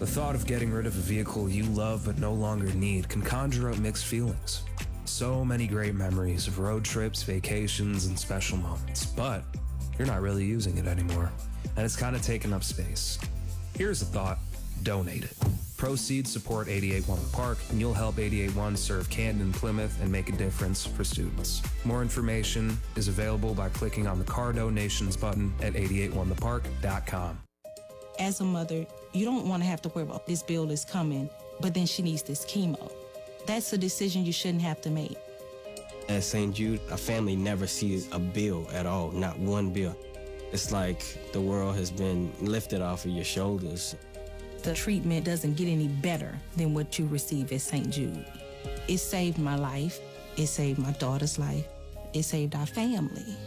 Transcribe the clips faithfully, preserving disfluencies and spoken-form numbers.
The thought of getting rid of a vehicle you love but no longer need can conjure up mixed feelings. So many great memories of road trips, vacations, and special moments, but you're not really using it anymore, and it's kind of taking up space. Here's a thought: donate it. Proceeds support eighty-eight One The Park, and you'll help eighty-eight One serve Canton and Plymouth and make a difference for students. More information is available by clicking on the car donations button at eighty-eight one the park dot com. As a mother, you don't want to have to worry about this bill is coming, but then she needs this chemo. That's a decision you shouldn't have to make. At Saint Jude, a family never sees a bill at all, not one bill. It's like the world has been lifted off of your shoulders. The treatment doesn't get any better than what you receive at Saint Jude. It saved my life. It saved my daughter's life. It saved our family.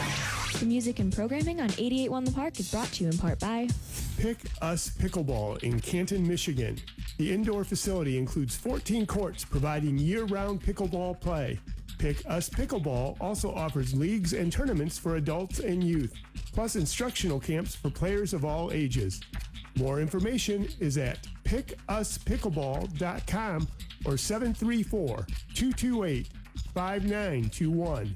The music and programming on eighty-eight One The Park is brought to you in part by Pick Us Pickleball in Canton, Michigan. The indoor facility includes fourteen courts providing year-round pickleball play. Pick Us Pickleball also offers leagues and tournaments for adults and youth, plus instructional camps for players of all ages. More information is at pick us pickleball dot com or seven three four, two two eight, five nine two one.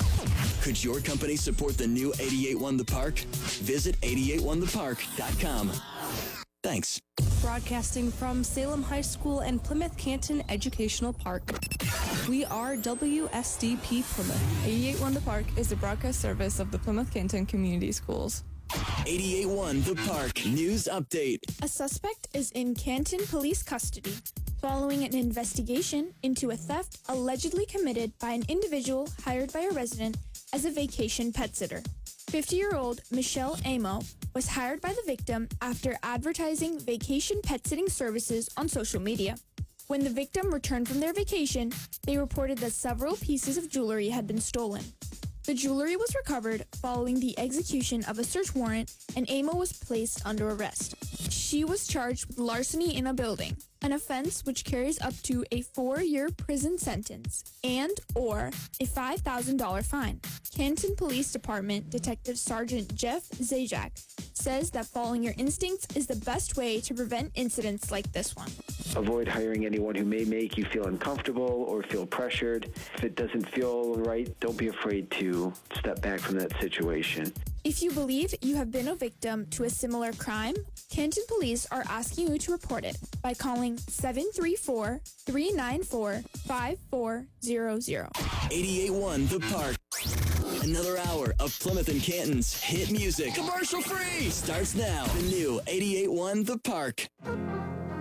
Could your company support the new eighty-eight One The Park? Visit eighty-eight one the park dot com. Thanks. Broadcasting from Salem High School and Plymouth Canton Educational Park. We are W S D P Plymouth. eighty-eight One The Park is a broadcast service of the Plymouth Canton Community Schools. eighty-eight One The Park News Update. A suspect is in Canton police custody following an investigation into a theft allegedly committed by an individual hired by a resident as a vacation pet sitter. fifty-year-old Michelle Amo was hired by the victim after advertising vacation pet sitting services on social media. When the victim returned from their vacation, they reported that several pieces of jewelry had been stolen. The jewelry was recovered following the execution of a search warrant, and Amo was placed under arrest. She was charged with larceny in a building, an offense which carries up to a four-year prison sentence and or a five thousand dollars fine. Canton Police Department Detective Sergeant Jeff Zajac says that following your instincts is the best way to prevent incidents like this one. Avoid hiring anyone who may make you feel uncomfortable or feel pressured. If it doesn't feel right, don't be afraid to step back from that situation. If you believe you have been a victim to a similar crime, Canton Police are asking you to report it by calling seven three four, three nine four, five four zero zero. eighty-eight One The Park. Another hour of Plymouth and Canton's hit music. Commercial free! Starts now. The new eighty-eight One The Park.